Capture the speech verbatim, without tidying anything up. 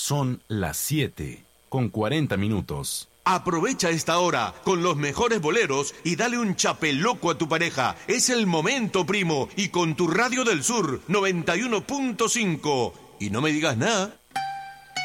Son las siete con cuarenta minutos. Aprovecha esta hora con los mejores boleros y dale un chapeloco a tu pareja. Es el momento, primo. Y con tu Radio del Sur noventa y uno punto cinco. Y no me digas nada.